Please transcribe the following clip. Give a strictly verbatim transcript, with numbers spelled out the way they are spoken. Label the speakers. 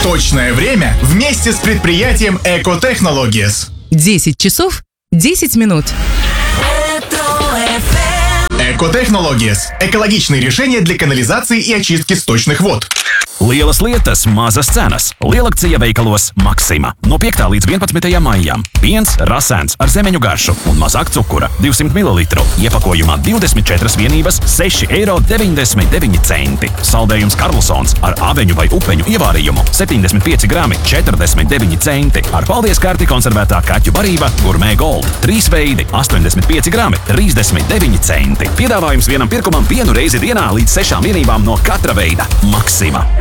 Speaker 1: Точное время вместе с предприятием Eco Technologies.
Speaker 2: десять часов десять минут.
Speaker 1: Eco Technologies – экологичные решения для канализации и очистки сточных вод.
Speaker 3: Lielas lietas, mazas cenas. Lielakcija veikalos Maxima. No piektā līdz vienpadsmitajam maijam. Piens rasēns ar zemeņu garšu un mazāk cukura. divsimt mililitru. Iepakojumā divdesmit četras vienības, seši eiro deviņdesmit deviņi centi. Saldējums Karlsons ar aveņu vai upeņu ievārījumu septiņdesmit pieci grami, četrdesmit deviņi centi. Ar paldies karti konservētā kaķu barība Gourmet Gold. Trīs veidi, astoņdesmit pieci grami, trīsdesmit deviņi centi. Piedāvājums vienam pirkumam vienu reizi dienā līdz sešām vienībām no katra veida. Maxima.